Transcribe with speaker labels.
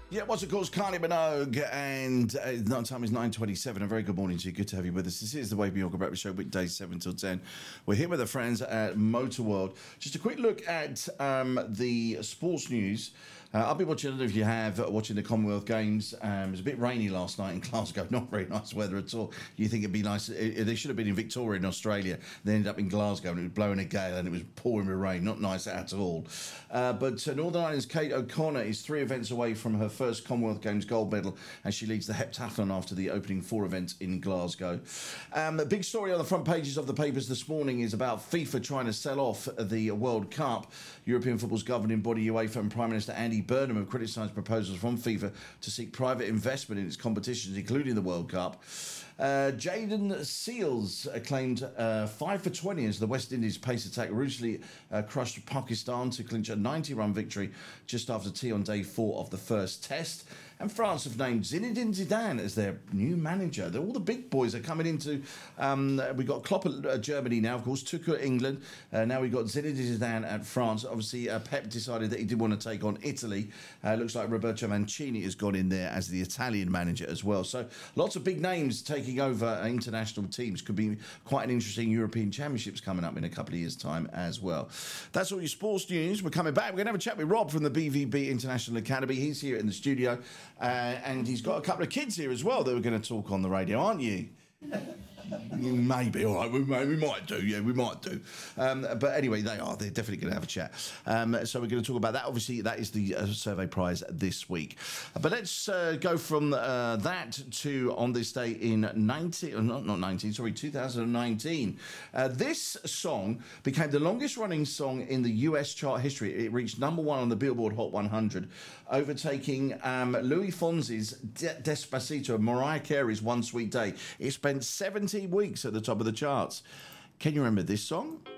Speaker 1: Yeah, what's of course Kylie Minogue, and the time is 9:27. A very good morning to you. Good to have you with us. This is the Wave Yorker Breakfast Show, weekdays 7 till 10. We're here with our friends at Motor World. Just a quick look at the sports news. I've been watching, I don't know if you have, watching the Commonwealth Games. It was a bit rainy last night in Glasgow, not very nice weather at all. You think it'd be nice, they should have been in Victoria in Australia. They ended up in Glasgow and it was blowing a gale and it was pouring with rain, not nice at all. But Northern Ireland's Kate O'Connor is 3 events away from her first Commonwealth Games gold medal, and she leads the heptathlon after the opening 4 events in Glasgow. A big story on the front pages of the papers this morning is about FIFA trying to sell off the World Cup. European football's governing body UEFA and Prime Minister Andy Burnham have criticised proposals from FIFA to seek private investment in its competitions, including the World Cup. Jayden Seales claimed 5 for 20 as the West Indies pace attack ruthlessly crushed Pakistan to clinch a 90-run victory just after tea on day 4 of the first test. And France have named Zinedine Zidane as their new manager. All the big boys are coming into... we've got Klopp at Germany now, of course, Tuchel at England. Now we've got Zinedine Zidane at France. Obviously, Pep decided that he did want to take on Italy. Looks like Roberto Mancini has gone in there as the Italian manager as well. So lots of big names taking over international teams. Could be quite an interesting European Championships coming up in a couple of years' time as well. That's all your sports news. We're coming back. We're going to have a chat with Rob from the BVB International Academy. He's here in the studio. And he's got a couple of kids here as well that we're going to talk on the radio, aren't you? Maybe, all right, we might do, yeah, we might do. But anyway, they're definitely going to have a chat. So we're going to talk about that. Obviously, that is the survey prize this week. But let's go from that to on this day in 2019. This song became the longest running song in the US chart history. It reached number 1 on the Billboard Hot 100, overtaking Louis Fonsi's Despacito and Mariah Carey's One Sweet Day. It spent 17 weeks at the top of the charts. Can you remember this song?